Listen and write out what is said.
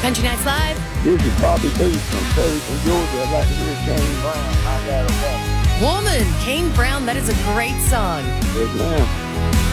Country Nights Live. This is Bobby Lee from Ferguson, Georgia. I'd like to hear James Brown. I got a woman. Woman, Kane Brown. That is a great song. Yes, ma'am.